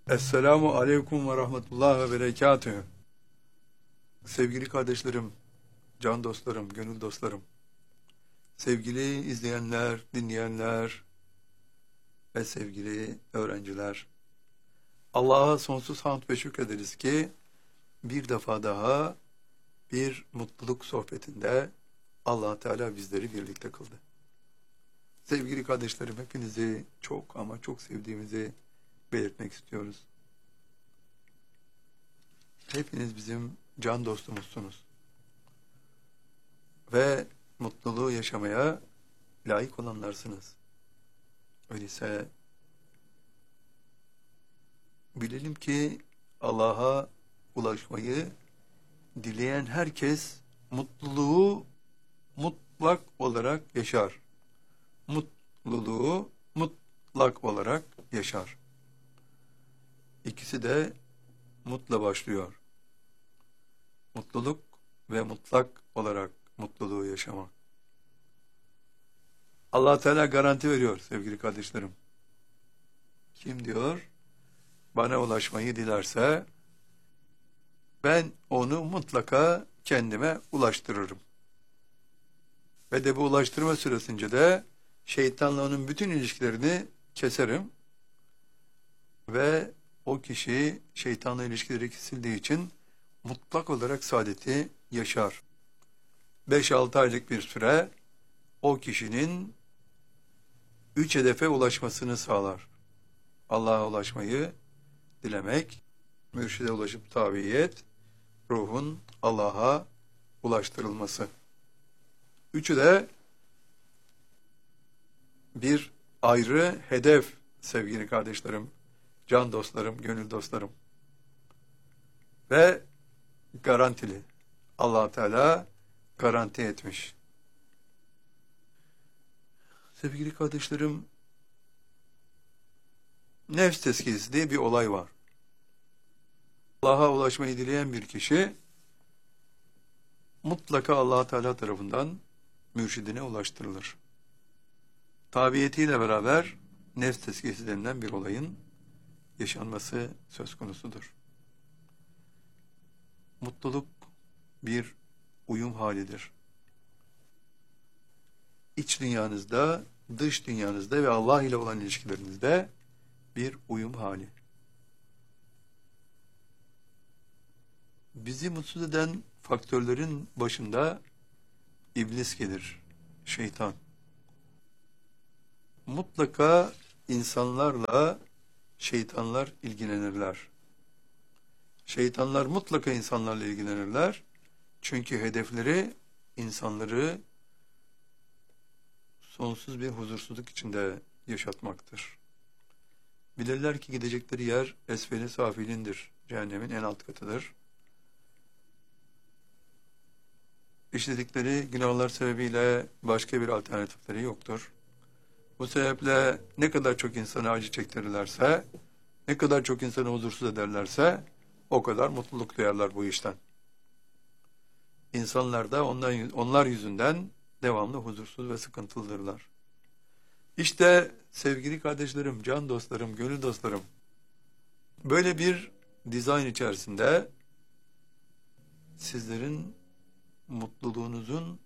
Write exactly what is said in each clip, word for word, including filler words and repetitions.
Esselamu Aleyküm ve Rahmetullah ve Berekatühü. Sevgili kardeşlerim, can dostlarım, gönül dostlarım, sevgili izleyenler, dinleyenler ve sevgili öğrenciler, Allah'a sonsuz hamd ve şükrederiz ki bir defa daha bir mutluluk sohbetinde Allah Teala bizleri birlikte kıldı. Sevgili kardeşlerim, hepinizi çok ama çok sevdiğimizi belirtmek istiyoruz. Hepiniz bizim can dostumuzsunuz. Ve mutluluğu yaşamaya layık olanlarsınız. Öyleyse bilelim ki Allah'a ulaşmayı dileyen herkes mutluluğu mutlak olarak yaşar. Mutluluğu mutlak olarak yaşar. İkisi de mutla başlıyor. Mutluluk ve mutlak olarak mutluluğu yaşamak. Allah Teala garanti veriyor sevgili kardeşlerim. Kim diyor? Bana ulaşmayı dilerse ben onu mutlaka kendime ulaştırırım. Ve de bu ulaştırma süresince de şeytanla onun bütün ilişkilerini keserim. Ve o kişi şeytanla ilişkileri kesildiği için mutlak olarak saadeti yaşar. beş altı aylık bir süre o kişinin üç hedefe ulaşmasını sağlar. Allah'a ulaşmayı dilemek, mürşide ulaşıp tabiyet, ruhun Allah'a ulaştırılması. Üçü de bir ayrı hedef sevgili kardeşlerim, can dostlarım, gönül dostlarım. Ve garantili. Allah Teala garanti etmiş. Sevgili kardeşlerim, nefs tezkiyesi diye bir olay var. Allah'a ulaşmayı dileyen bir kişi mutlaka Allah Teala tarafından mürşidine ulaştırılır. Tabiyetiyle beraber nefs tezkiyesi denilen bir olayın yaşanması söz konusudur. Mutluluk bir uyum halidir. İç dünyanızda, dış dünyanızda ve Allah ile olan ilişkilerinizde bir uyum hali. Bizi mutsuz eden faktörlerin başında iblis gelir, şeytan. Mutlaka insanlarla şeytanlar ilgilenirler. Şeytanlar mutlaka insanlarla ilgilenirler. Çünkü hedefleri insanları sonsuz bir huzursuzluk içinde yaşatmaktır. Bilirler ki gidecekleri yer esfeli safilindir. Cehennemin en alt katıdır. İşledikleri günahlar sebebiyle başka bir alternatifleri yoktur. Bu sebeple ne kadar çok insana acı çektirirlerse, ne kadar çok insanı huzursuz ederlerse o kadar mutluluk duyarlar bu işten. İnsanlar da onlar, onlar yüzünden devamlı huzursuz ve sıkıntılıdırlar. İşte sevgili kardeşlerim, can dostlarım, gönül dostlarım, böyle bir dizayn içerisinde sizlerin mutluluğunuzun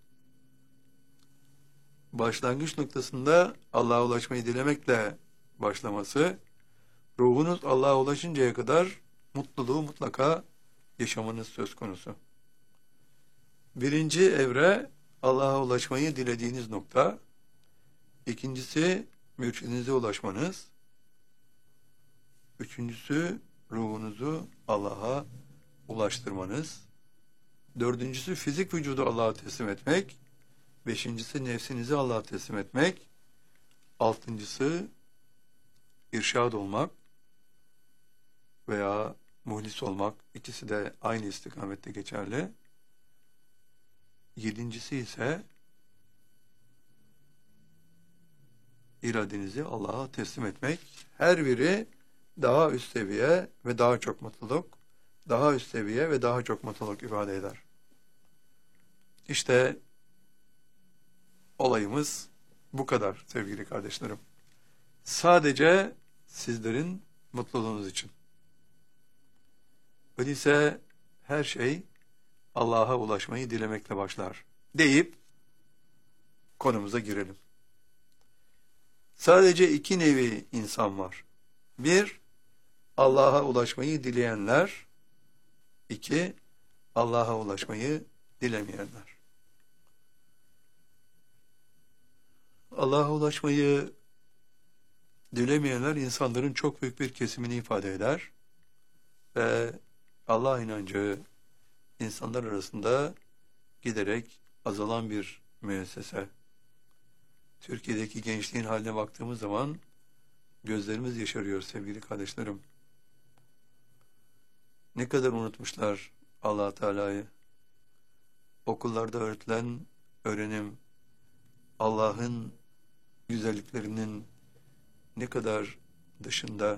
başlangıç noktasında Allah'a ulaşmayı dilemekle başlaması, ruhunuz Allah'a ulaşıncaya kadar mutluluğu mutlaka yaşamanız söz konusu. Birinci evre Allah'a ulaşmayı dilediğiniz nokta. İkincisi mürşidinize ulaşmanız. Üçüncüsü ruhunuzu Allah'a ulaştırmanız. Dördüncüsü fizik vücudu Allah'a teslim etmek. Beşincisi nefsinizi Allah'a teslim etmek. Altıncısı irşad olmak veya muhlis olmak. İkisi de aynı istikamette geçerli. Yedincisi ise iradenizi Allah'a teslim etmek. Her biri daha üst seviye ve daha çok mutluluk, daha üst seviye ve daha çok mutluluk ifade eder. İşte olayımız bu kadar sevgili kardeşlerim. Sadece sizlerin mutluluğunuz için. Öyleyse her şey Allah'a ulaşmayı dilemekle başlar deyip konumuza girelim. Sadece iki nevi insan var. Bir, Allah'a ulaşmayı dileyenler. İki, Allah'a ulaşmayı dilemeyenler. Allah'a ulaşmayı dilemeyenler insanların çok büyük bir kesimini ifade eder ve Allah inancı insanlar arasında giderek azalan bir müessese. Türkiye'deki gençliğin haline baktığımız zaman gözlerimiz yaşarıyor sevgili kardeşlerim. Ne kadar unutmuşlar Allah Teala'yı. Okullarda öğretilen öğrenim, Allah'ın güzelliklerinin ne kadar dışında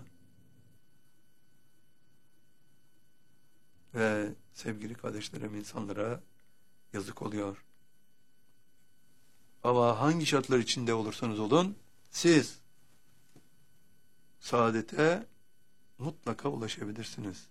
ve sevgili kardeşlerim, insanlara yazık oluyor. Ama hangi şartlar içinde olursanız olun, siz saadete mutlaka ulaşabilirsiniz.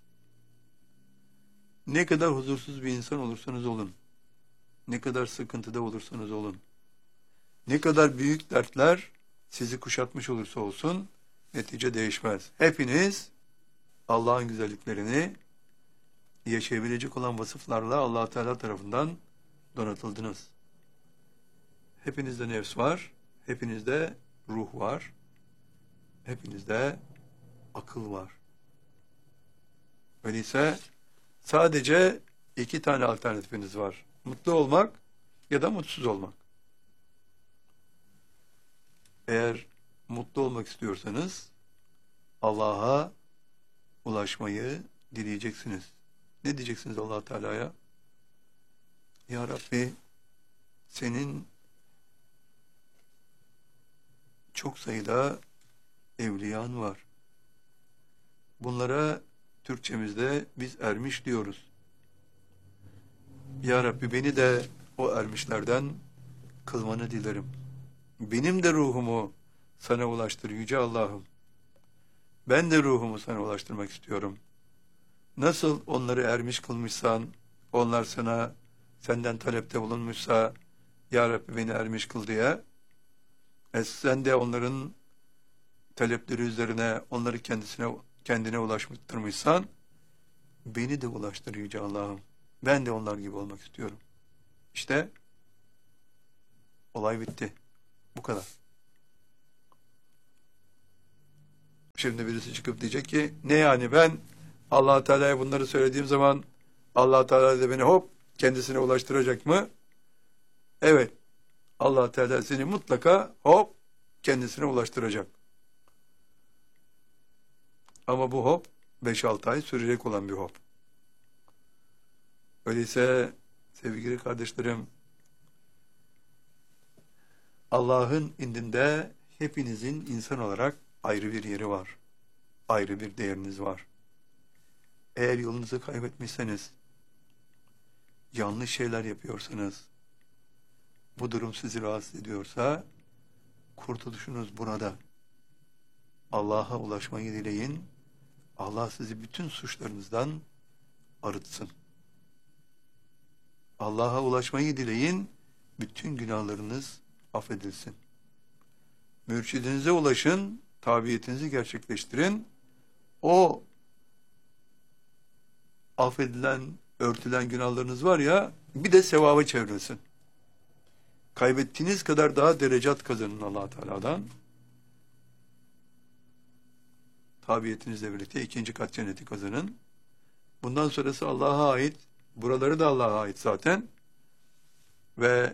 Ne kadar huzursuz bir insan olursanız olun, ne kadar sıkıntıda olursanız olun, ne kadar büyük dertler sizi kuşatmış olursa olsun, netice değişmez. Hepiniz Allah'ın güzelliklerini yaşayabilecek olan vasıflarla Allah Teala tarafından donatıldınız. Hepinizde nefs var, hepinizde ruh var, hepinizde akıl var. Öyleyse sadece iki tane alternatifiniz var. Mutlu olmak ya da mutsuz olmak. Eğer mutlu olmak istiyorsanız Allah'a ulaşmayı dileyeceksiniz. Ne diyeceksiniz Allah Teala'ya? Ya Rabbi, senin çok sayıda evliyan var. Bunlara Türkçemizde biz ermiş diyoruz. Ya Rabbi, beni de o ermişlerden kılmanı dilerim. Benim de ruhumu sana ulaştır Yüce Allah'ım. Ben de ruhumu sana ulaştırmak istiyorum. Nasıl onları ermiş kılmışsan, onlar sana, senden talepte bulunmuşsa, Ya Rabbi beni ermiş kıl diye, e sen de onların talepleri üzerine, onları kendisine, kendine ulaştırmışsan, beni de ulaştır Yüce Allah'ım. Ben de onlar gibi olmak istiyorum. İşte, olay bitti. Bu kadar. Şimdi birisi çıkıp diyecek ki, ne yani ben Allah Teala'ya bunları söylediğim zaman Allah Teala da beni hop kendisine ulaştıracak mı? Evet. Allah Teala seni mutlaka hop kendisine ulaştıracak. Ama bu hop beş altı ay sürecek olan bir hop. Öyleyse sevgili kardeşlerim, Allah'ın indinde hepinizin insan olarak ayrı bir yeri var. Ayrı bir değeriniz var. Eğer yolunuzu kaybetmişseniz, yanlış şeyler yapıyorsanız, bu durum sizi rahatsız ediyorsa, kurtuluşunuz burada. Allah'a ulaşmayı dileyin. Allah sizi bütün suçlarınızdan arıtsın. Allah'a ulaşmayı dileyin. Bütün günahlarınız affedilsin. Mürşidinize ulaşın. Tabiyetinizi gerçekleştirin. O affedilen, örtülen günahlarınız var ya, bir de sevaba çevrilsin. Kaybettiğiniz kadar daha derecat kazanın Allah Teala'dan. Tabiyetinizle birlikte ikinci kat cenneti kazanın. Bundan sonrası Allah'a ait. Buraları da Allah'a ait zaten. Ve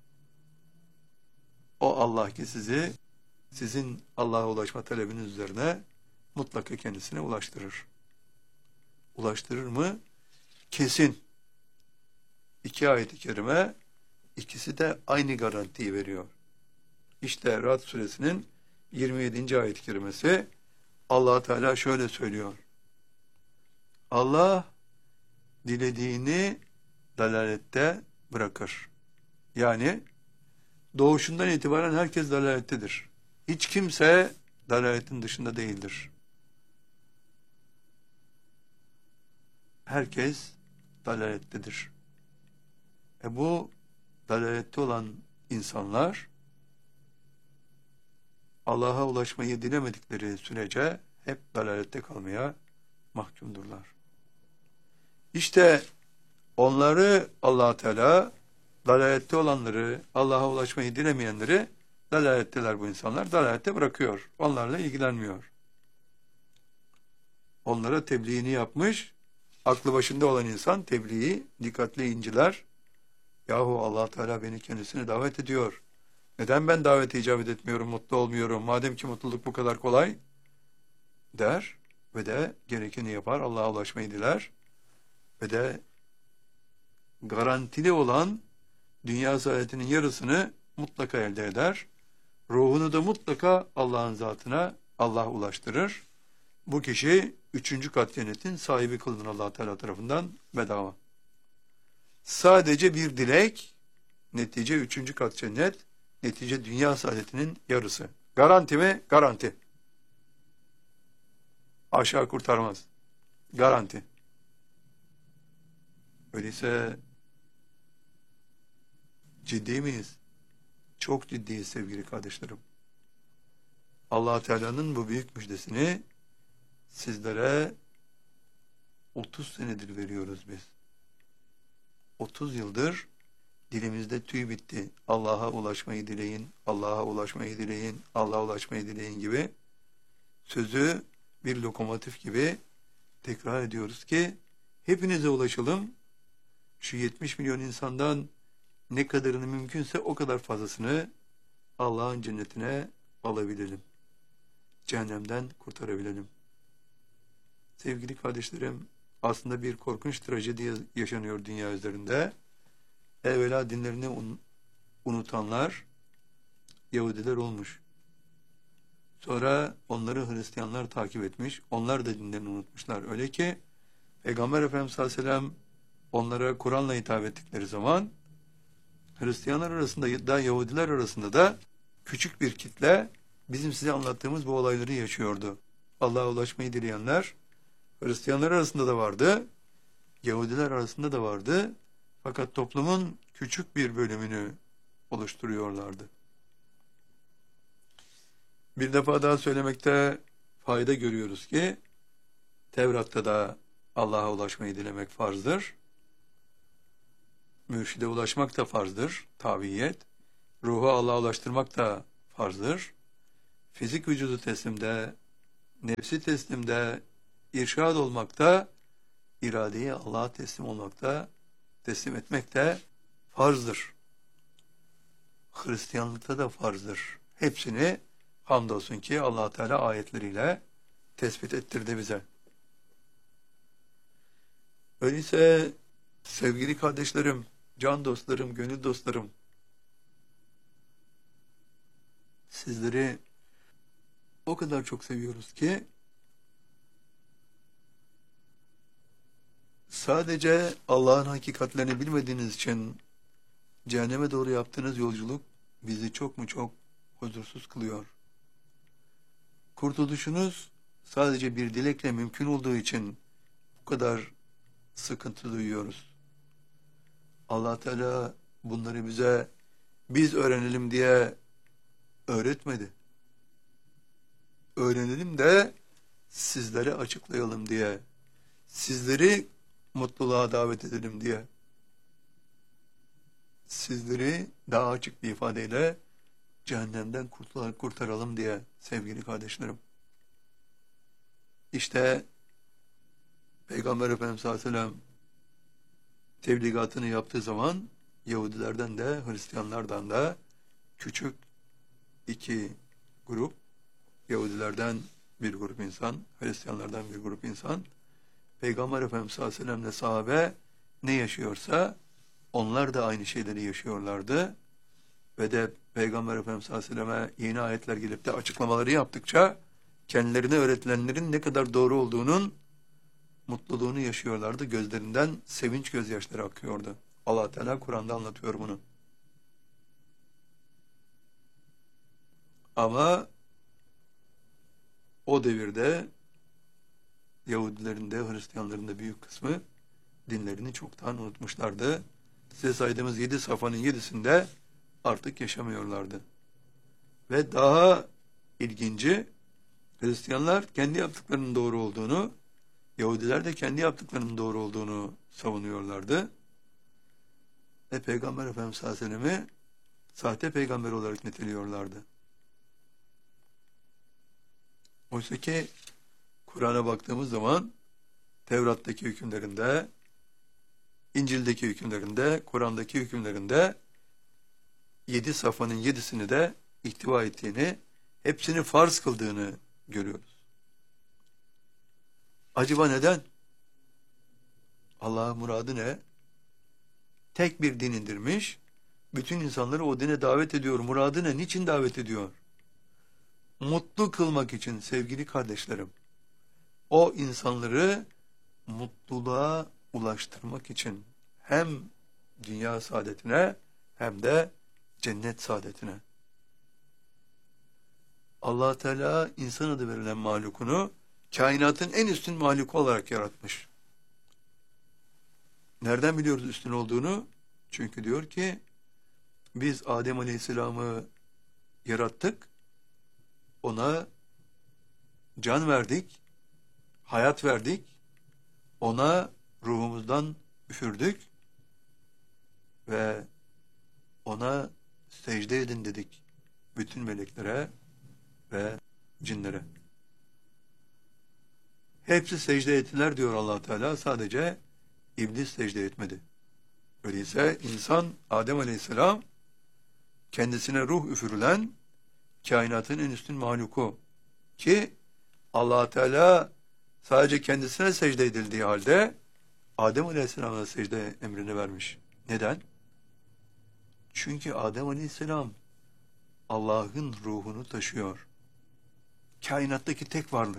o Allah ki sizi, sizin Allah'a ulaşma talebiniz üzerine mutlaka kendisine ulaştırır. Ulaştırır mı? Kesin. İki ayet-i kerime, ikisi de aynı garantiyi veriyor. İşte Ra'd suresinin yirmi yedinci ayet-i kerimesi, Allah Teala şöyle söylüyor. Allah dilediğini dalalette bırakır. Yani doğuşundan itibaren herkes dalalettedir. Hiç kimse dalaletin dışında değildir. herkes dalalettedir. E bu dalalette olan insanlar Allah'a ulaşmayı dilemedikleri sürece hep dalalette kalmaya mahkumdurlar. İşte onları Allah Teala, dalalette olanları, Allah'a ulaşmayı dilemeyenleri, dalaletteler bu insanlar, dalalette bırakıyor. Onlarla ilgilenmiyor. Onlara tebliğini yapmış, aklı başında olan insan tebliği dikkatli inciler. Yahu Allah Teala beni kendisine davet ediyor. Neden ben davete icabet etmiyorum, mutlu olmuyorum, madem ki mutluluk bu kadar kolay der ve de gerekeni yapar, Allah'a ulaşmayı diler ve de garantili olan dünya saadetinin yarısını mutlaka elde eder. Ruhunu da mutlaka Allah'ın zatına Allah ulaştırır. Bu kişi üçüncü kat cennetin sahibi kılınır Allah Teala tarafından bedava. Sadece bir dilek, netice üçüncü kat cennet, netice dünya saadetinin yarısı. Garanti mi? Garanti. Aşağı kurtarmaz. Garanti. Öyleyse ciddi miyiz? Çok ciddiyiz sevgili kardeşlerim. Allah Teala'nın bu büyük müjdesini sizlere otuz senedir veriyoruz biz. otuz yıldır dilimizde tüy bitti. Allah'a ulaşmayı dileyin, Allah'a ulaşmayı dileyin, Allah'a ulaşmayı dileyin gibi sözü bir lokomotif gibi tekrar ediyoruz ki hepinize ulaşalım. Şu yetmiş milyon insandan ne kadarını mümkünse o kadar fazlasını Allah'ın cennetine alabilelim. Cehennemden kurtarabilelim. Sevgili kardeşlerim, aslında bir korkunç trajedi yaşanıyor dünya üzerinde. Evvela dinlerini un unutanlar Yahudiler olmuş. Sonra onları Hristiyanlar takip etmiş. Onlar da dinlerini unutmuşlar. Öyle ki Peygamber Efendimiz sallallahu aleyhi ve sellem onlara Kur'an'la hitap ettikleri zaman Hristiyanlar arasında da Yahudiler arasında da küçük bir kitle bizim size anlattığımız bu olayları yaşıyordu. Allah'a ulaşmayı dileyenler Hristiyanlar arasında da vardı, Yahudiler arasında da vardı. Fakat toplumun küçük bir bölümünü oluşturuyorlardı. Bir defa daha söylemekte fayda görüyoruz ki Tevrat'ta da Allah'a ulaşmayı dilemek farzdır. Mürşide ulaşmak da farzdır, tabiyet. Ruhu Allah'a ulaştırmak da farzdır. Fizik vücudu teslimde, nefsi teslimde, irşad olmakta, iradeyi Allah'a teslim olmakta, teslim etmek de farzdır. Hristiyanlıkta da farzdır. Hepsini hamdolsun ki Allah Teala ayetleriyle tespit ettirdi bize. Öyleyse sevgili kardeşlerim, can dostlarım, gönül dostlarım, sizleri o kadar çok seviyoruz ki sadece Allah'ın hakikatlerini bilmediğiniz için cehenneme doğru yaptığınız yolculuk bizi çok mu çok huzursuz kılıyor. Kurtuluşunuz sadece bir dilekle mümkün olduğu için bu kadar sıkıntı duyuyoruz. Allah Teala bunları bize biz öğrenelim diye öğretmedi. Öğrenelim de sizlere açıklayalım diye, sizleri mutluluğa davet edelim diye, sizleri daha açık bir ifadeyle cehennemden kurtaralım diye sevgili kardeşlerim. İşte Peygamber Efendimiz sallallahu aleyhi ve sellem tebligatını yaptığı zaman Yahudilerden de Hristiyanlardan da küçük iki grup, Yahudilerden bir grup insan, Hristiyanlardan bir grup insan, Peygamber Efendimiz sallallahu aleyhi ve sellem'le sahabe ne yaşıyorsa onlar da aynı şeyleri yaşıyorlardı. Ve de Peygamber Efendimiz sallallahu aleyhi ve selleme yeni ayetler gelip de açıklamaları yaptıkça kendilerine öğretilenlerin ne kadar doğru olduğunun mutluluğunu yaşıyorlardı. Gözlerinden sevinç gözyaşları akıyordu. Allah Teala Kur'an'da anlatıyor bunu. Ama o devirde Yahudilerin de Hristiyanların da büyük kısmı dinlerini çoktan unutmuşlardı. Size saydığımız yedi safhanın yedisinde artık yaşamıyorlardı. Ve daha ilginci, Hristiyanlar kendi yaptıklarının doğru olduğunu, Yahudiler de kendi yaptıklarının doğru olduğunu savunuyorlardı. Ve Peygamber Efendimiz sallallahu aleyhi ve sellem'i sahte peygamber olarak niteliyorlardı. Oysa ki Kur'an'a baktığımız zaman Tevrat'taki hükümlerinde, İncil'deki hükümlerinde, Kur'an'daki hükümlerinde yedi safhanın yedisini de ihtiva ettiğini, hepsini farz kıldığını görüyoruz. Acaba neden? Allah'ın muradı ne? Tek bir din indirmiş, bütün insanları o dine davet ediyor. Muradı ne? Niçin davet ediyor? Mutlu kılmak için sevgili kardeşlerim. O insanları mutluluğa ulaştırmak için hem dünya saadetine hem de cennet saadetine. Allah Teala insan adı verilen mahlukunu kainatın en üstün mahluku olarak yaratmış. Nereden biliyoruz üstün olduğunu? Çünkü diyor ki biz Adem Aleyhisselam'ı yarattık, ona can verdik, hayat verdik, ona ruhumuzdan üfürdük ve ona secde edin dedik bütün meleklere ve cinlere. Hepsi secde ettiler diyor Allah Teala, sadece iblis secde etmedi. Öyleyse insan Adem Aleyhisselam kendisine ruh üfürülen kainatın en üstün mahluku ki Allah Teala sadece kendisine secde edildiği halde Adem Aleyhisselam'a secde emrini vermiş. Neden? Çünkü Adem Aleyhisselam Allah'ın ruhunu taşıyor. Kainattaki tek varlık.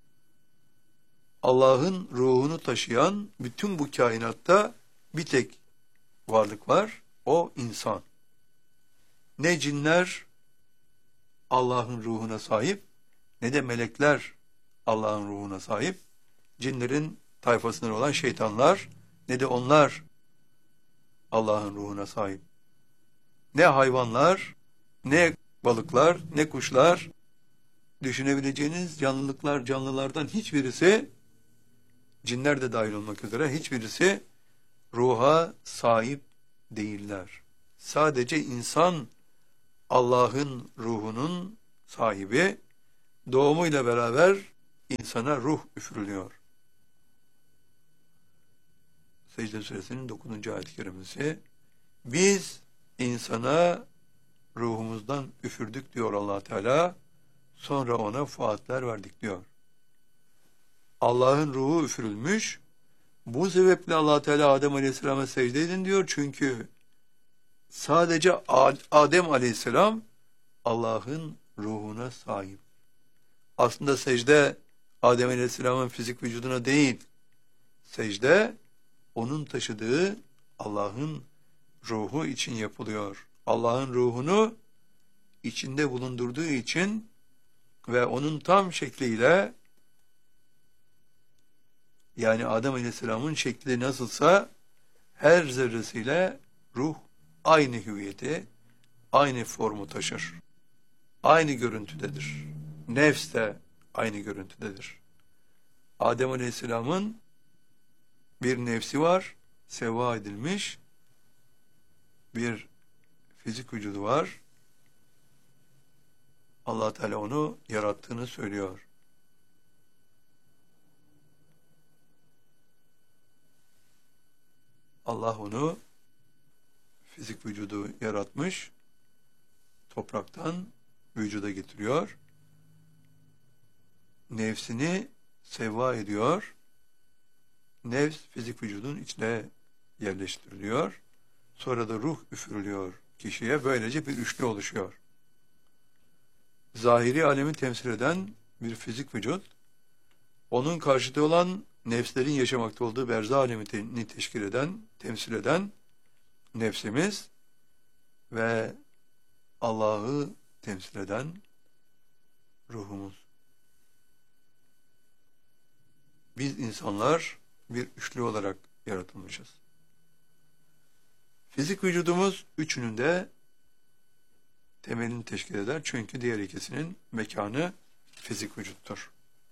Allah'ın ruhunu taşıyan bütün bu kainatta bir tek varlık var. O insan. Ne cinler Allah'ın ruhuna sahip, ne de melekler Allah'ın ruhuna sahip. Cinlerin tayfasından olan şeytanlar, ne de onlar Allah'ın ruhuna sahip. Ne hayvanlar, ne balıklar, ne kuşlar, düşünebileceğiniz canlılıklar, canlılardan hiçbirisi, cinler de dahil olmak üzere hiçbirisi ruha sahip değiller. Sadece insan Allah'ın ruhunun sahibi, doğumuyla beraber insana ruh üfürülüyor. Secde Suresinin dokuzuncu ayet-i kerimesi, biz insana ruhumuzdan üfürdük diyor Allah Teala, sonra ona fuatler verdik diyor. Allah'ın ruhu üfürülmüş, bu sebeple Allah Teala Adem Aleyhisselam'a secde edin diyor, çünkü sadece Adem Aleyhisselam Allah'ın ruhuna sahip. Aslında secde Adem Aleyhisselam'ın fizik vücuduna değil, secde onun taşıdığı Allah'ın ruhu için yapılıyor. Allah'ın ruhunu içinde bulundurduğu için ve onun tam şekliyle, yani Adem Aleyhisselam'ın şekli nasılsa her zerresiyle ruh aynı hüviyeti, aynı formu taşır. Aynı görüntüdedir. Nefs de aynı görüntüdedir. Adem Aleyhisselam'ın bir nefsi var, sevva edilmiş, bir fizik vücudu var. Allah Teala onu yarattığını söylüyor. Allah onu fizik vücudu yaratmış, topraktan vücuda getiriyor. Nefsini sevva ediyor. Nefs fizik vücudun içine yerleştiriliyor. Sonra da ruh üfürülüyor kişiye. Böylece bir üçlü oluşuyor. Zahiri alemi temsil eden bir fizik vücut, onun karşıtı olan nefslerin yaşamakta olduğu berzah alemini teşkil eden, temsil eden nefsimiz ve Allah'ı temsil eden ruhumuz. Biz insanlar bir üçlü olarak yaratılmışız. Fizik vücudumuz üçünün de temelini teşkil eder. Çünkü diğer ikisinin mekanı fizik vücuttur.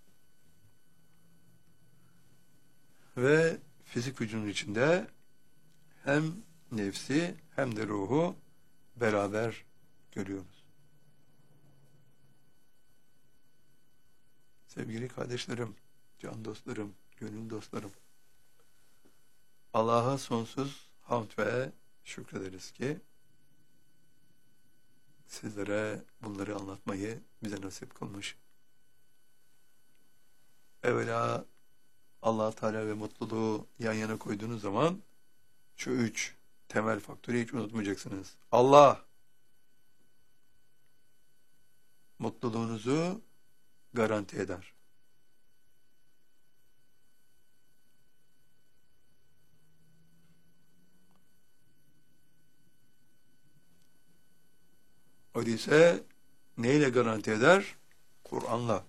Ve fizik vücudun içinde hem nefsi hem de ruhu beraber görüyoruz. Sevgili kardeşlerim, can dostlarım, gönül dostlarım, Allah'a sonsuz hamd ve şükrederiz ki sizlere bunları anlatmayı bize nasip kılmış. Evvela Allah Teala ve mutluluğu yan yana koyduğunuz zaman şu üç temel faktörü hiç unutmayacaksınız. Allah mutluluğunuzu garanti eder. Öyleyse neyle garanti eder? Kur'an'la.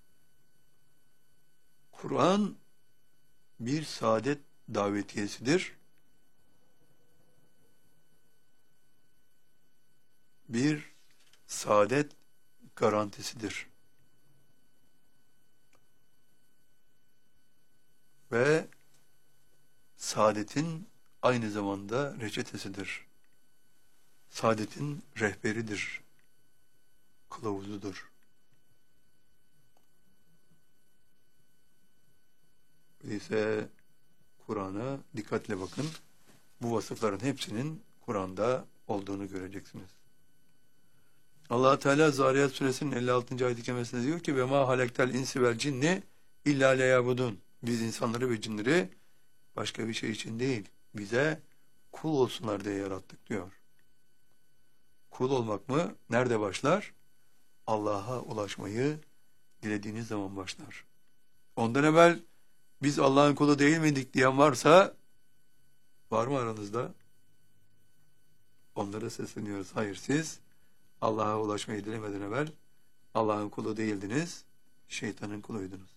Kur'an bir saadet davetiyesidir. Bir saadet garantisidir. Ve saadetin aynı zamanda reçetesidir. Saadetin rehberidir. Kılavuzudur. Öyleyse Kur'an'a dikkatle bakın. Bu vasıfların hepsinin Kur'an'da olduğunu göreceksiniz. Allah Teala Zariyat Suresinin elli altıncı ayet-i kerimesinde diyor ki: "Ve ma halektel insi vel cinni illa leyabudun." Biz insanları ve cinleri başka bir şey için değil, bize kul olsunlar diye yarattık diyor. Kul olmak mı? Nerede başlar? Allah'a ulaşmayı dilediğiniz zaman başlar. Ondan evvel biz Allah'ın kulu değil miydik diyen varsa, var mı aranızda? Onlara sesleniyoruz. Hayır, siz Allah'a ulaşmayı dilemeden evvel Allah'ın kulu değildiniz, şeytanın kuluydunuz.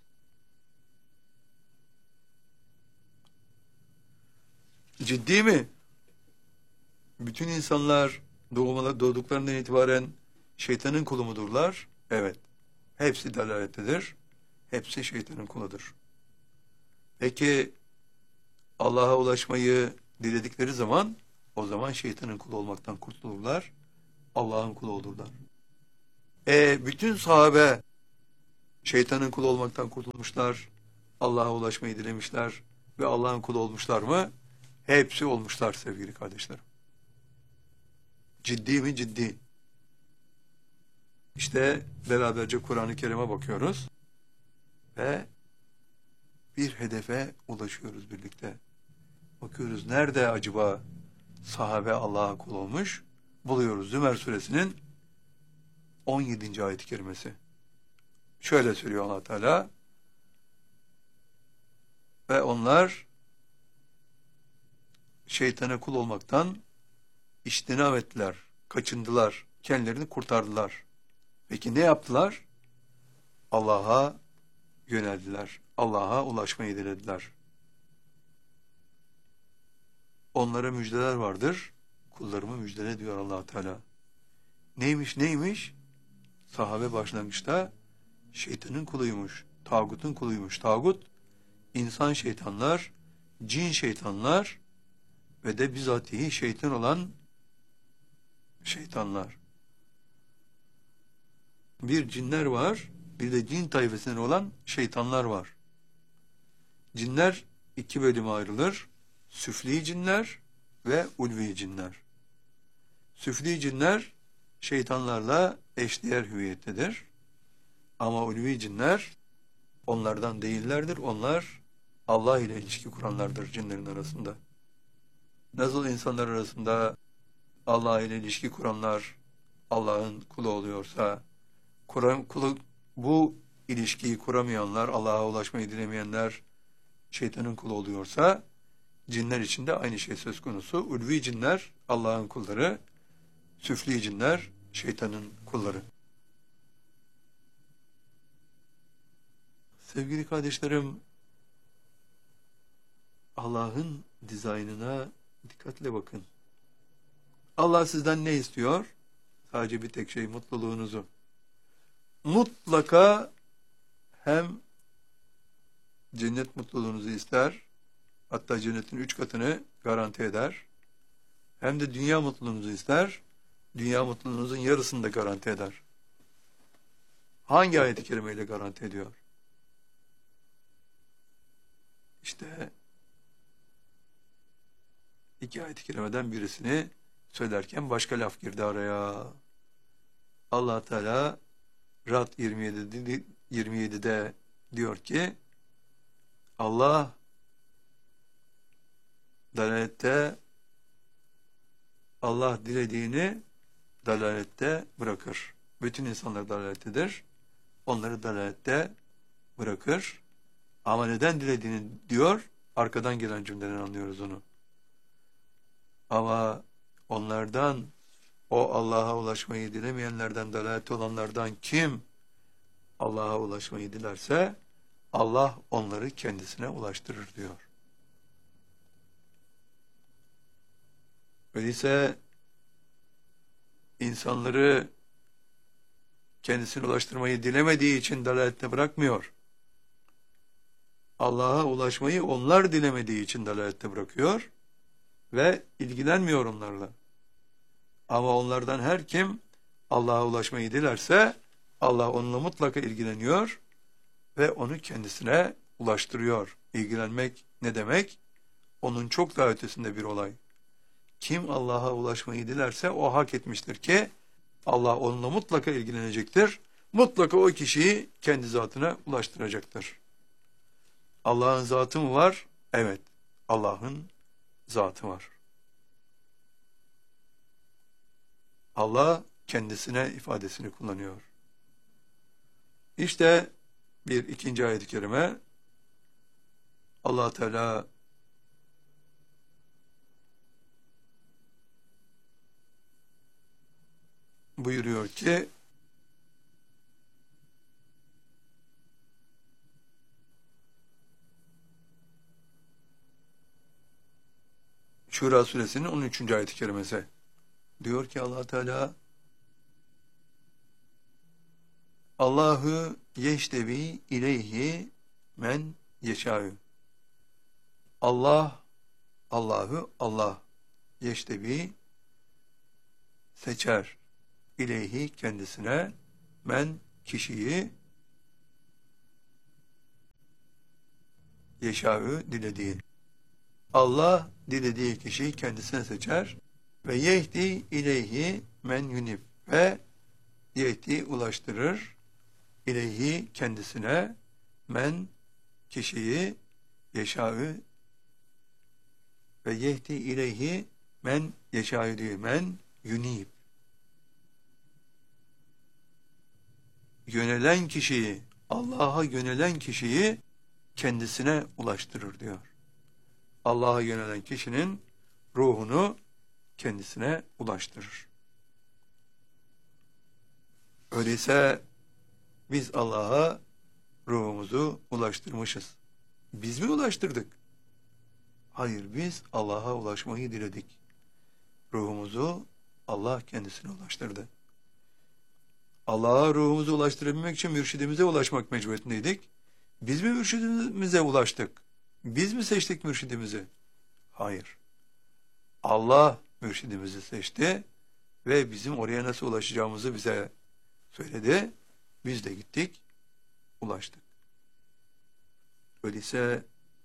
Ciddi mi? Bütün insanlar doğmalı, doğduklarından itibaren şeytanın kulu mudurlar? Evet. Hepsi dalalettedir. Hepsi şeytanın kuludur. Peki Allah'a ulaşmayı diledikleri zaman, o zaman şeytanın kulu olmaktan kurtulurlar. Allah'ın kulu olurlar. E bütün sahabe şeytanın kulu olmaktan kurtulmuşlar. Allah'a ulaşmayı dilemişler ve Allah'ın kulu olmuşlar mı? Hepsi olmuşlar sevgili kardeşlerim. Ciddi mi? Ciddi. İşte beraberce Kur'an-ı Kerim'e bakıyoruz ve bir hedefe ulaşıyoruz birlikte. Bakıyoruz nerede acaba sahabe Allah'a kul olmuş? Buluyoruz Zümer suresinin on yedinci ayet-i kerimesi. Şöyle söylüyor Allah Teala: ve onlar şeytana kul olmaktan içtinab ettiler, kaçındılar, kendilerini kurtardılar. Peki ne yaptılar? Allah'a yöneldiler, Allah'a ulaşmayı dilediler. Onlara müjdeler vardır, kullarımı müjdele diyor Allah Teala. Neymiş neymiş? Sahabe başlangıçta şeytanın kuluymuş, tağutun kuluymuş. Tağut, insan şeytanlar, cin şeytanlar ve de bizatihi şeytan olan şeytanlar. Bir cinler var, bir de cin tayfasından olan şeytanlar var. Cinler iki bölüme ayrılır. Süfli cinler ve ulvi cinler. Süfli cinler şeytanlarla eşdeğer hüviyettedir. Ama ulvi cinler onlardan değillerdir. Onlar Allah ile ilişki kuranlardır cinlerin arasında. Nasıl insanlar arasında Allah ile ilişki kuranlar Allah'ın kulu oluyorsa, kuran, kulu, bu ilişkiyi kuramayanlar, Allah'a ulaşmayı dilemeyenler şeytanın kulu oluyorsa, cinler için de aynı şey söz konusu. Ulvi cinler Allah'ın kulları, süfli cinler şeytanın kulları. Sevgili kardeşlerim, Allah'ın dizaynına dikkatle bakın. Allah sizden ne istiyor? Sadece bir tek şey, mutluluğunuzu. Mutlaka hem cennet mutluluğunuzu ister, hatta cennetin üç katını garanti eder. Hem de dünya mutluluğunuzu ister, dünya mutluluğunuzun yarısını da garanti eder. Hangi ayet-i kerimeyle garanti ediyor? İşte iki ayet-i kerimeden birisini söylerken başka laf girdi araya. Allah Teala Rad yirmi yedide diyor ki, Allah dalalette, Allah dilediğini dalalette bırakır. Bütün insanlar dalalettedir. Onları dalalette bırakır. Ama neden dilediğini diyor, arkadan gelen cümleden anlıyoruz onu. Ama onlardan, o Allah'a ulaşmayı dilemeyenlerden, dalalette olanlardan kim Allah'a ulaşmayı dilerse, Allah onları kendisine ulaştırır diyor. Öyleyse insanları kendisine ulaştırmayı dilemediği için dalalette bırakmıyor. Allah'a ulaşmayı onlar dilemediği için dalalette bırakıyor ve ilgilenmiyor onlarla. Ama onlardan her kim Allah'a ulaşmayı dilerse Allah onunla mutlaka ilgileniyor ve onu kendisine ulaştırıyor. İlgilenmek ne demek? Onun çok daha ötesinde bir olay. Kim Allah'a ulaşmayı dilerse o hak etmiştir ki Allah onunla mutlaka ilgilenecektir. Mutlaka o kişiyi kendi zatına ulaştıracaktır. Allah'ın zatı mı var? Evet, Allah'ın zatı var. Allah kendisine ifadesini kullanıyor. İşte bir ikinci ayet-i kerime, Allah Teala buyuruyor ki, Şura suresinin on üçüncü ayet-i kerimesi, diyor ki Allah Teala, Allahu yeştevi ileyhi men yeşâ'ü. Allah, Allahu, Allah yeştevi seçer, ileyhi kendisine, men kişiyi, yeşâ'ü dilediği. Allah dilediği kişiyi kendisine seçer ve yehdi ileyhi men yunib, ve yehdi ulaştırır, ileyhi kendisine, men kişiyi, yeşâ'ü, ve yehdi ileyhi men yeşâ'ü diyor, men yunib. Yönelen kişiyi, Allah'a yönelen kişiyi kendisine ulaştırır diyor. Allah'a yönelen kişinin ruhunu kendisine ulaştırır. Öyleyse biz Allah'a ruhumuzu ulaştırmışız. Biz mi ulaştırdık? Hayır, biz Allah'a ulaşmayı diledik. Ruhumuzu Allah kendisine ulaştırdı. Allah'a ruhumuzu ulaştırabilmek için mürşidimize ulaşmak mecburiyetindeydik. Biz mi mürşidimize ulaştık? Biz mi seçtik mürşidimizi? Hayır. Allah mürşidimizi seçti ve bizim oraya nasıl ulaşacağımızı bize söyledi. Biz de gittik, ulaştık. Öyleyse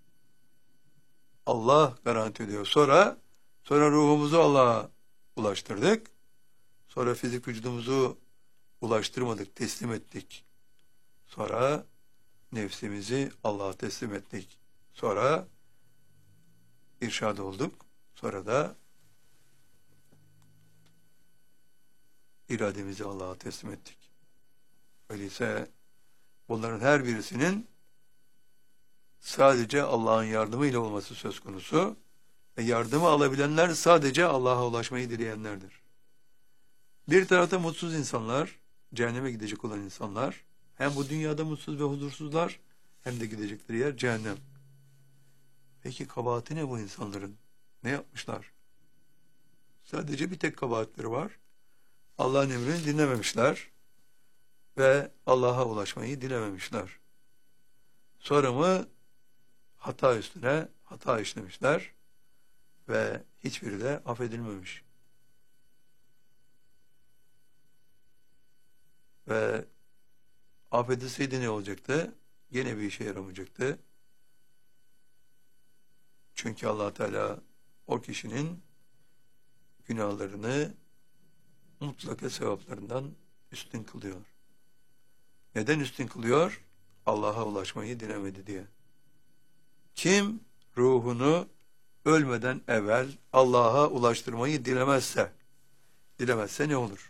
Allah garanti ediyor. Sonra, sonra ruhumuzu Allah'a ulaştırdık. Sonra fizik vücudumuzu ulaştırmadık, teslim ettik. Sonra nefsimizi Allah'a teslim ettik. Sonra irşad olduk. Sonra da irademizi Allah'a teslim ettik. Öyleyse bunların her birisinin sadece Allah'ın yardımıyla olması söz konusu ve yardımı alabilenler sadece Allah'a ulaşmayı dileyenlerdir. Bir tarafta mutsuz insanlar, cehenneme gidecek olan insanlar, hem bu dünyada mutsuz ve huzursuzlar, hem de gidecekleri yer cehennem. Peki kabahati ne bu insanların? Ne yapmışlar? Sadece bir tek kabahatleri var. Allah'ın emrini dinlememişler ve Allah'a ulaşmayı dilememişler. Sonra mı hata üstüne hata işlemişler ve hiçbiri de affedilmemiş. Ve affedilseydi ne olacaktı? Yine bir işe yaramayacaktı. Çünkü Allah Teala o kişinin günahlarını mutlaka sevaplarından üstün kılıyor. Neden üstün kılıyor? Allah'a ulaşmayı dilemedi diye. Kim ruhunu ölmeden evvel Allah'a ulaştırmayı dilemezse, dilemezse ne olur?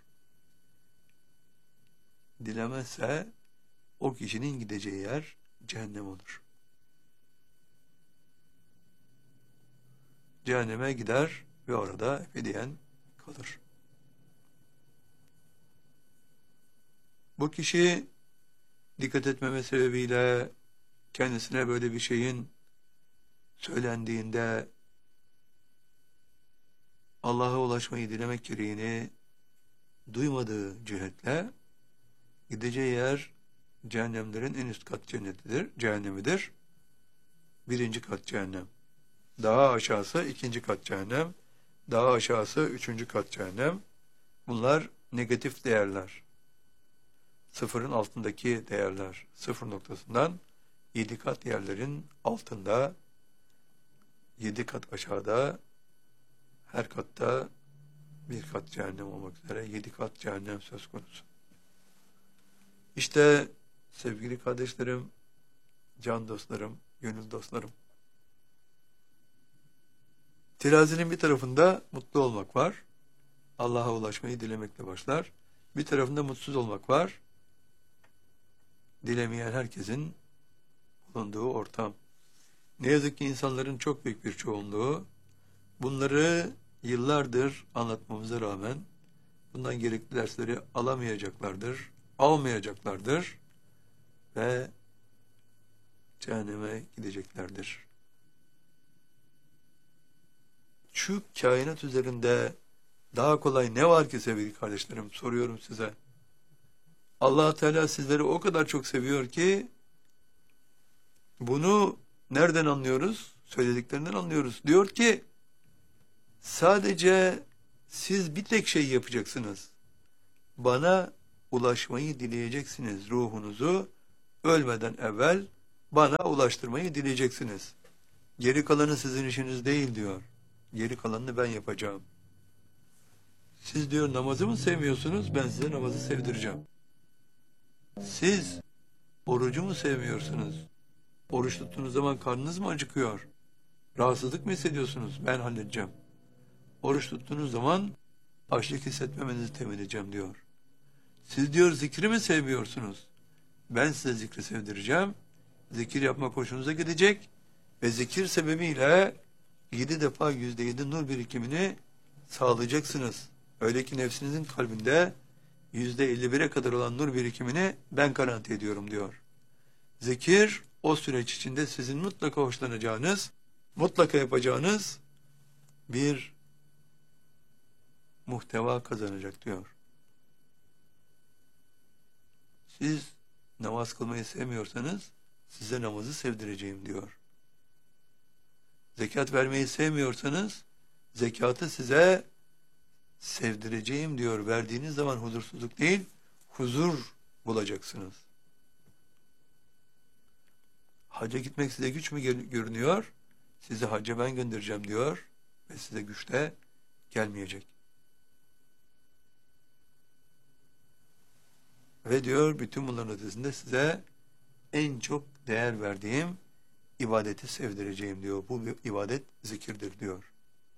Dilemezse o kişinin gideceği yer cehennem olur. Cehenneme gider ve orada ebediyen kalır. Bu kişi dikkat etmeme sebebiyle kendisine böyle bir şeyin söylendiğinde Allah'a ulaşmayı dilemek gereğini duymadığı cihetle gideceği yer cehennemlerin en üst kat cennetidir, cehennemidir. Birinci kat cehennem. Daha aşağısı ikinci kat cehennem. Daha aşağısı üçüncü kat cehennem. Bunlar negatif değerler. Sıfırın altındaki değerler. Sıfır noktasından yedi kat yerlerin altında, yedi kat aşağıda, her katta bir kat cehennem olmak üzere yedi kat cehennem söz konusu. İşte sevgili kardeşlerim, can dostlarım, gönül dostlarım, terazinin bir tarafında mutlu olmak var. Allah'a ulaşmayı dilemekle başlar. Bir tarafında mutsuz olmak var. Dilemeyen herkesin bulunduğu ortam. Ne yazık ki insanların çok büyük bir çoğunluğu bunları yıllardır anlatmamıza rağmen bundan gerekli dersleri alamayacaklardır, almayacaklardır ve cehenneme gideceklerdir. Şu kainat üzerinde daha kolay ne var ki sevgili kardeşlerim, soruyorum size. Allah Teala sizleri o kadar çok seviyor ki bunu nereden anlıyoruz? Söylediklerinden anlıyoruz. Diyor ki sadece siz bir tek şey yapacaksınız. Bana ulaşmayı dileyeceksiniz. Ruhunuzu ölmeden evvel bana ulaştırmayı dileyeceksiniz. Geri kalanı sizin işiniz değil diyor. Geri kalanını ben yapacağım. Siz diyor namazı mı sevmiyorsunuz? Ben size namazı sevdireceğim. Siz orucu mu sevmiyorsunuz? Oruç tuttuğunuz zaman karnınız mı acıkıyor? Rahatsızlık mı hissediyorsunuz? Ben halledeceğim. Oruç tuttuğunuz zaman açlık hissetmemenizi temin edeceğim diyor. Siz diyor zikri mi sevmiyorsunuz? Ben size zikri sevdireceğim. Zikir yapmak hoşunuza gidecek ve zikir sebebiyle yedi defa yüzde yedi nur birikimini sağlayacaksınız. Öyle ki nefsinizin kalbinde yüzde elli bire kadar olan nur birikimini ben garanti ediyorum diyor. Zikir o süreç içinde sizin mutlaka hoşlanacağınız, mutlaka yapacağınız bir muhteva kazanacak diyor. Siz namaz kılmayı sevmiyorsanız size namazı sevdireceğim diyor. Zekat vermeyi sevmiyorsanız zekatı size sevdireceğim diyor. Verdiğiniz zaman huzursuzluk değil, huzur bulacaksınız. Hacca gitmek size güç mü görünüyor? Sizi hacca ben göndereceğim diyor ve size güç de gelmeyecek. Ve diyor bütün bunların ötesinde size en çok değer verdiğim ibadeti sevdireceğim diyor. Bu bir ibadet zikirdir diyor.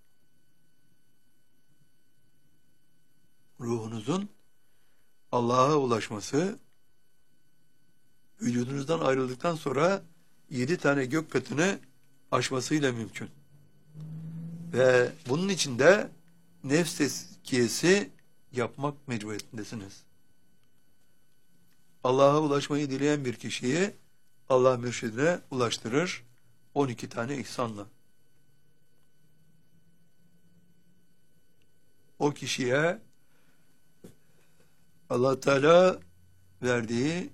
Ruhunuzun Allah'a ulaşması vücudunuzdan ayrıldıktan sonra yedi tane gök katını aşmasıyla mümkün. Ve bunun için de nefs tezkiyesi yapmak mecburiyetindesiniz. Allah'a ulaşmayı dileyen bir kişiyi Allah mürşidine ulaştırır. on iki tane ihsanla. O kişiye Allah Teala verdiği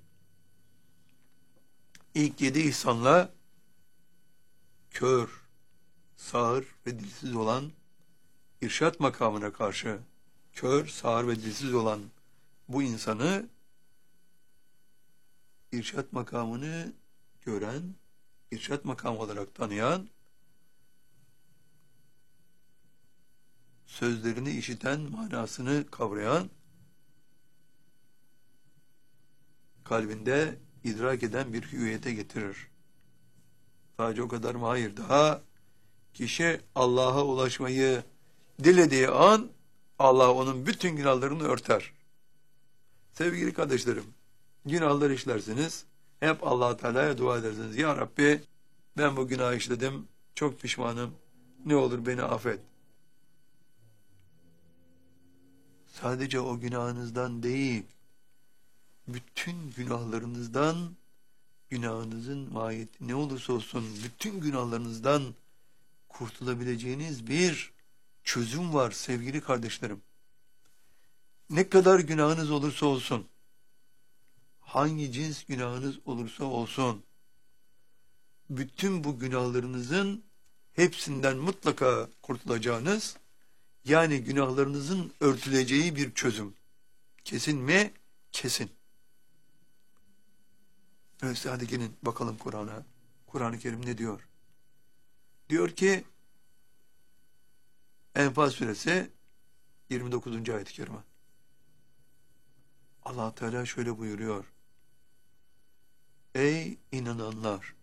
ilk yedi ihsanla kör, sağır ve dilsiz olan irşat makamına karşı kör, sağır ve dilsiz olan bu insanı irşat makamını gören, irşat makamı olarak tanıyan, sözlerini işiten, manasını kavrayan, kalbinde idrak eden bir hüviyete getirir. Sadece o kadar mı? Hayır. Daha kişi Allah'a ulaşmayı dilediği an Allah onun bütün günahlarını örter. Sevgili kardeşlerim, günahlar işlersiniz, hep Allah Teala'ya dua edersiniz. Ya Rabbi, ben bu günah işledim, çok pişmanım, ne olur beni affet. Sadece o günahınızdan değil, bütün günahlarınızdan, günahınızın mahiyeti ne olursa olsun, bütün günahlarınızdan kurtulabileceğiniz bir çözüm var sevgili kardeşlerim. Ne kadar günahınız olursa olsun, hangi cins günahınız olursa olsun, bütün bu günahlarınızın hepsinden mutlaka kurtulacağınız, yani günahlarınızın örtüleceği bir çözüm. Kesin mi? Kesin. Öyleyse hadi gelin bakalım Kur'an'a. Kur'an-ı Kerim ne diyor? Diyor ki, Enfal suresi yirmi dokuzuncu ayet-i kerime. Allah Teala şöyle buyuruyor. Ey inananlar!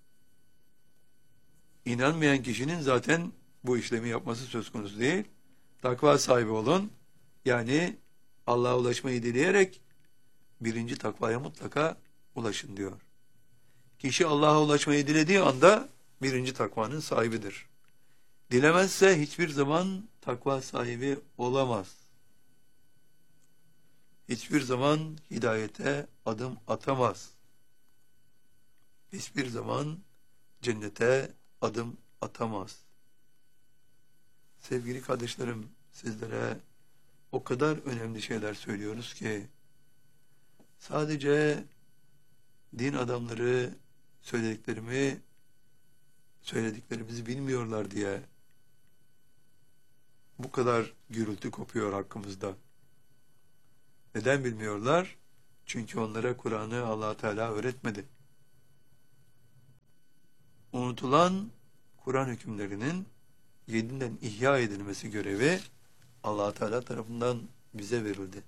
İnanmayan kişinin zaten bu işlemi yapması söz konusu değil. Takva sahibi olun. Yani Allah'a ulaşmayı dileyerek birinci takvaya mutlaka ulaşın diyor. Kişi Allah'a ulaşmayı dilediği anda birinci takvanın sahibidir. Dilemezse hiçbir zaman takva sahibi olamaz. Hiçbir zaman hidayete adım atamaz. Hiçbir zaman cennete adım atamaz. Sevgili kardeşlerim, sizlere o kadar önemli şeyler söylüyoruz ki, sadece din adamları söylediklerimi, söylediklerimizi bilmiyorlar diye bu kadar gürültü kopuyor hakkımızda. Neden bilmiyorlar? Çünkü onlara Kur'an'ı Allah Teala öğretmedi. Unutulan Kur'an hükümlerinin yeniden ihya edilmesi görevi Allah Teala tarafından bize verildi.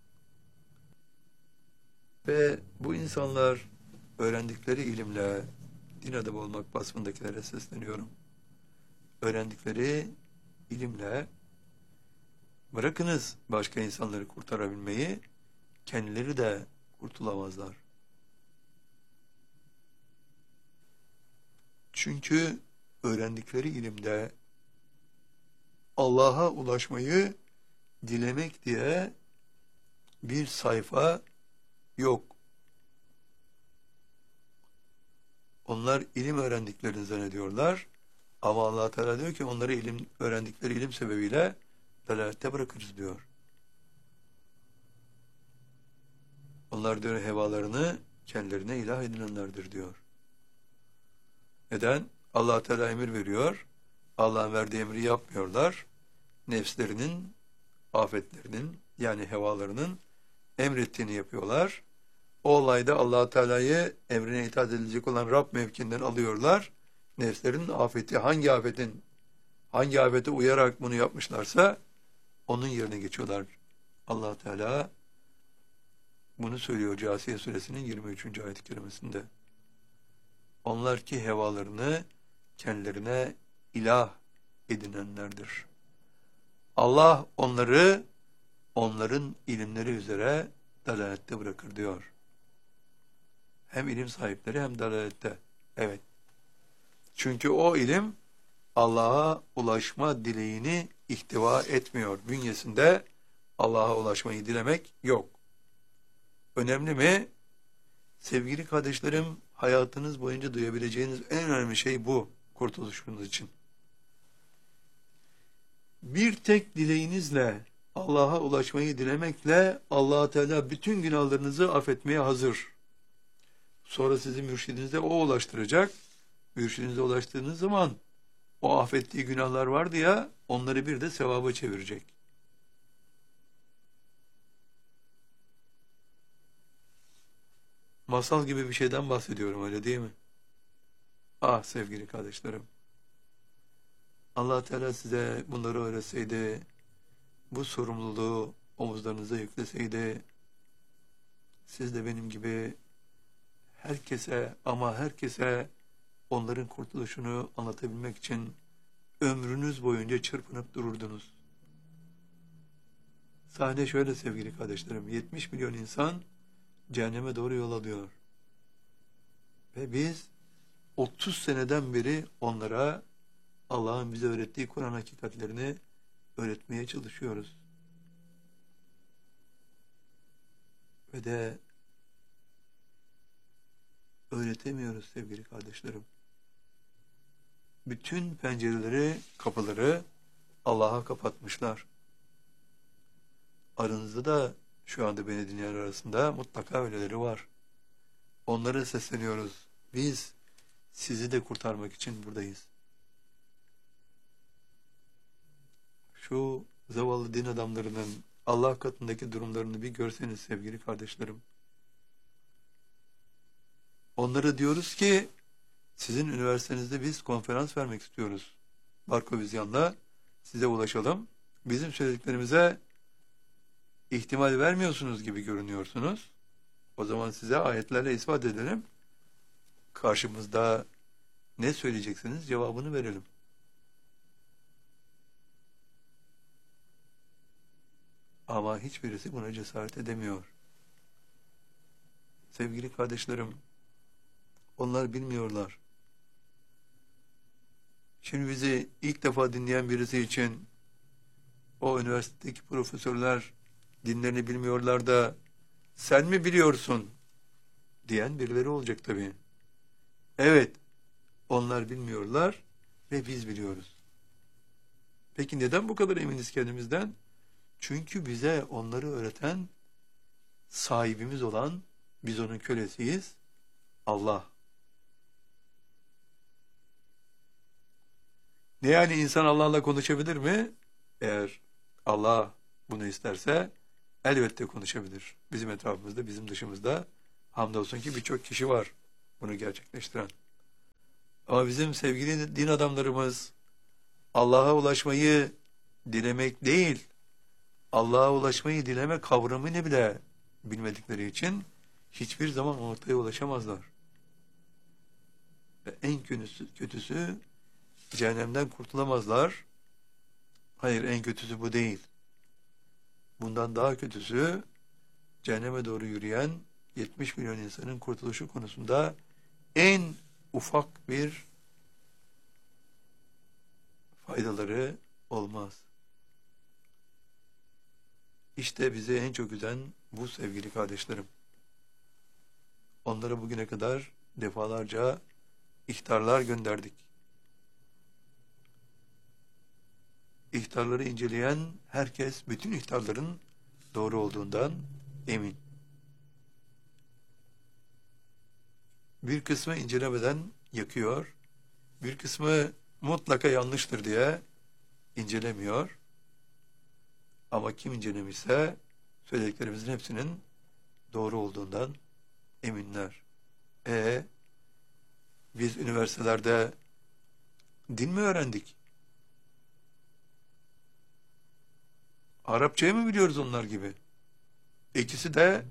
Ve bu insanlar öğrendikleri ilimle, din adamı olmak vasfındakilere sesleniyorum. Öğrendikleri ilimle, bırakınız başka insanları kurtarabilmeyi, kendileri de kurtulamazlar. Çünkü öğrendikleri ilimde Allah'a ulaşmayı dilemek diye bir sayfa yok. Onlar ilim öğrendiklerini zannediyorlar. Ama Allah Teala diyor ki onları ilim öğrendikleri ilim sebebiyle dalalette bırakırız diyor. Onlar diyor hevalarını kendilerine ilah edinenlerdir diyor. Neden? Allah Teala emir veriyor. Allah'ın verdiği emri yapmıyorlar. Nefslerinin, afetlerinin yani hevalarının emrettiğini yapıyorlar. O olayda Allah Teala'yı emrine itaat edilecek olan Rab mevkiinden alıyorlar. Nefslerin afeti, hangi afetin, hangi afete uyarak bunu yapmışlarsa onun yerine geçiyorlar. Allah Teala bunu söylüyor Câsiye suresinin yirmi üçüncü ayet-i kerimesinde. Onlar ki hevalarını kendilerine ilah edinenlerdir. Allah onları onların ilimleri üzere dalalette bırakır diyor. Hem ilim sahipleri hem dalalette. Evet. Çünkü o ilim Allah'a ulaşma dileğini ihtiva etmiyor. Bünyesinde Allah'a ulaşmayı dilemek yok. Önemli mi? Sevgili kardeşlerim, hayatınız boyunca duyabileceğiniz en önemli şey bu, kurtuluşunuz için. Bir tek dileğinizle, Allah'a ulaşmayı dilemekle Allah Teala bütün günahlarınızı affetmeye hazır. Sonra sizi mürşidinize o ulaştıracak. Mürşidinize ulaştığınız zaman o affettiği günahlar vardı ya, onları bir de sevaba çevirecek. Masal gibi bir şeyden bahsediyorum, öyle değil mi? Ah sevgili kardeşlerim, Allah Teala size bunları öğretseydi, bu sorumluluğu omuzlarınıza yükleseydi, siz de benim gibi herkese, ama herkese onların kurtuluşunu anlatabilmek için ömrünüz boyunca çırpınıp dururdunuz. Sahne şöyle sevgili kardeşlerim, yetmiş milyon insan cehenneme doğru yol alıyor. Ve biz otuz seneden beri onlara Allah'ın bize öğrettiği Kur'an hakikatlerini öğretmeye çalışıyoruz. Ve de öğretemiyoruz sevgili kardeşlerim. Bütün pencereleri, kapıları Allah'a kapatmışlar. Aranızda da şu anda beni dinleyen arasında mutlaka öyleleri var. Onlara sesleniyoruz. Biz sizi de kurtarmak için buradayız. Şu zavallı din adamlarının Allah katındaki durumlarını bir görseniz sevgili kardeşlerim. Onlara diyoruz ki sizin üniversitenizde biz konferans vermek istiyoruz. Barkovizyan'la size ulaşalım. Bizim söylediklerimize ihtimal vermiyorsunuz gibi görünüyorsunuz. O zaman size ayetlerle ispat edelim. Karşımızda ne söyleyeceksiniz cevabını verelim. Ama hiçbirisi buna cesaret edemiyor. Sevgili kardeşlerim, onlar bilmiyorlar. Şimdi bizi ilk defa dinleyen birisi için o üniversitedeki profesörler dinlerini bilmiyorlar da sen mi biliyorsun diyen birileri olacak tabii. Evet, onlar bilmiyorlar ve biz biliyoruz. Peki neden bu kadar eminiz kendimizden? Çünkü bize onları öğreten sahibimiz olan, biz onun kölesiyiz, Allah. Ne yani insan Allah'la konuşabilir mi? Eğer Allah bunu isterse elbette konuşabilir. Bizim etrafımızda, bizim dışımızda hamdolsun ki birçok kişi var bunu gerçekleştiren. Ama bizim sevgili din adamlarımız Allah'a ulaşmayı dilemek değil, Allah'a ulaşmayı dileme kavramını bile bilmedikleri için hiçbir zaman ortaya ulaşamazlar. Ve en kötüsü, kötüsü cehennemden kurtulamazlar. Hayır, en kötüsü bu değil. Bundan daha kötüsü cehenneme doğru yürüyen yetmiş milyon insanın kurtuluşu konusunda en ufak bir faydaları olmaz. İşte bizi en çok üzen bu sevgili kardeşlerim. Onlara bugüne kadar defalarca ihtarlar gönderdik. İhtarları inceleyen herkes bütün ihtarların doğru olduğundan emin. Bir kısmı incelemeden yakıyor, bir kısmı mutlaka yanlıştır diye incelemiyor. Ama kim incelemişse söylediklerimizin hepsinin doğru olduğundan eminler. E biz üniversitelerde din mi öğrendik? Arapçayı mı biliyoruz onlar gibi? İkisi de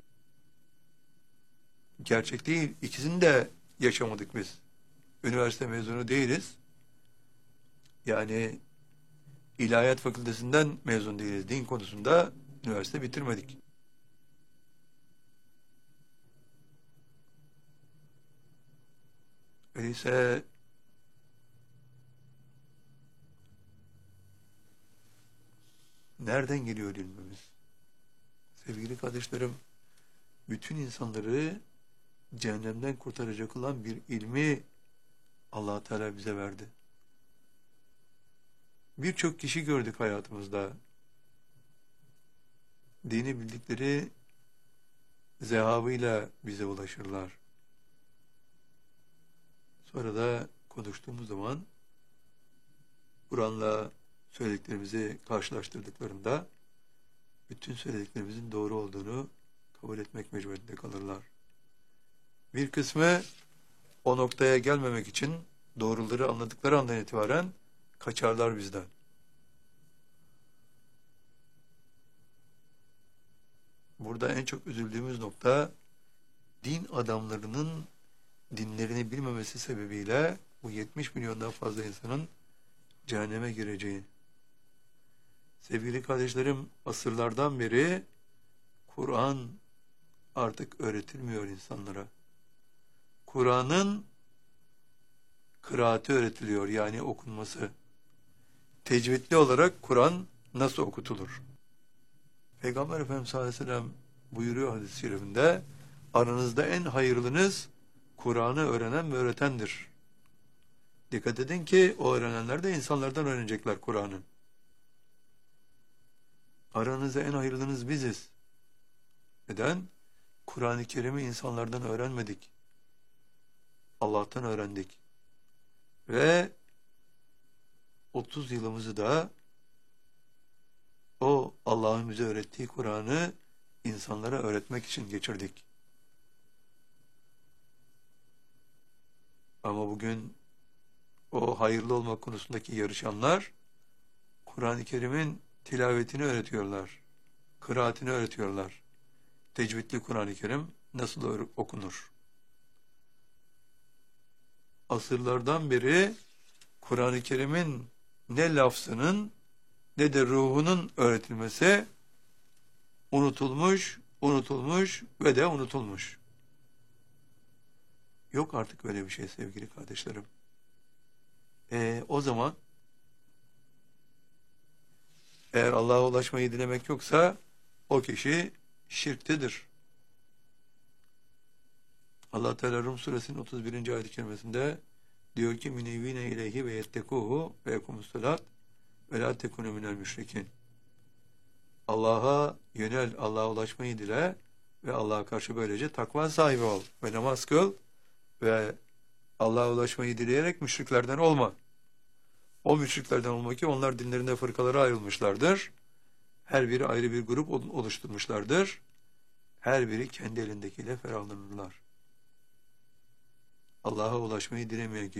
gerçek değil. İkisini de yaşamadık biz. Üniversite mezunu değiliz. Yani İlahiyat Fakültesinden mezun değiliz. Din konusunda üniversite bitirmedik. Öyleyse nereden geliyor ilmimiz? Sevgili kardeşlerim, bütün insanları cehennemden kurtaracak olan bir ilmi Allah Teala bize verdi. Birçok kişi gördük hayatımızda. Dini bildikleri zehabıyla bize ulaşırlar. Sonra da konuştuğumuz zaman Kur'an'la söylediklerimizi karşılaştırdıklarında bütün söylediklerimizin doğru olduğunu kabul etmek mecburiyetinde kalırlar. Bir kısmı o noktaya gelmemek için doğruları anladıkları andan itibaren kaçarlar bizden. Burada en çok üzüldüğümüz nokta din adamlarının dinlerini bilmemesi sebebiyle bu yetmiş milyondan fazla insanın cehenneme gireceği. Sevgili kardeşlerim, asırlardan beri Kur'an artık öğretilmiyor insanlara. Kur'an'ın kıraati öğretiliyor, yani okunması. Tecvidli olarak Kur'an nasıl okutulur? Peygamber Efendimiz sallallahu aleyhi ve sellem buyuruyor hadis-i şerifinde, aranızda en hayırlınız Kur'an'ı öğrenen ve öğretendir. Dikkat edin ki o öğrenenler de insanlardan öğrenecekler Kur'an'ı. Aranızda en hayırlınız biziz. Neden? Kur'an-ı Kerim'i insanlardan öğrenmedik. Allah'tan öğrendik. Ve otuz yılımızı da o Allah'ın bize öğrettiği Kur'an'ı insanlara öğretmek için geçirdik. Ama bugün o hayırlı olmak konusundaki yarışanlar Kur'an-ı Kerim'in tilavetini öğretiyorlar. Kıraatini öğretiyorlar. Tecvidli Kur'an-ı Kerim nasıl okunur? Asırlardan beri Kur'an-ı Kerim'in ne lafzının ne de ruhunun öğretilmesi unutulmuş, unutulmuş ve de unutulmuş. Yok artık böyle bir şey sevgili kardeşlerim. E, o zaman eğer Allah'a ulaşmayı dilemek yoksa o kişi şirktedir. Allah Teala Rum suresinin otuz birinci ayet-i kerimesinde diyor ki minevine ileyhi ve yettekuhu ve yekumussalat ve la tekunu minel müşrikin. Allah'a yönel, Allah'a ulaşmayı dile ve Allah'a karşı böylece takva sahibi ol ve namaz kıl ve Allah'a ulaşmayı dileyerek müşriklerden olma. O müşriklerden olma ki onlar dinlerinde fırkalara ayrılmışlardır. Her biri ayrı bir grup oluşturmuşlardır. Her biri kendi elindekiyle ferahlanırlar. Allah'a ulaşmayı dilemeyen kişi